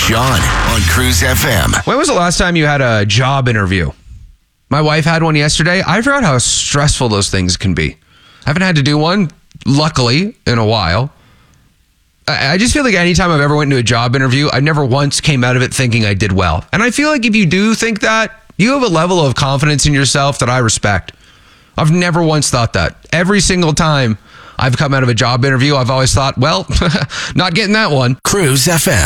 Sean on Cruise FM. When was the last time you had a job interview? My wife had one yesterday. I forgot how stressful those things can be. I haven't had to do one, luckily, in a while. I just feel like anytime I've ever went into a job interview, I never once came out of it thinking I did well. And I feel like if you do think that, you have a level of confidence in yourself that I respect. I've never once thought that. Every single time I've come out of a job interview, I've always thought, well, not getting that one. Cruise FM.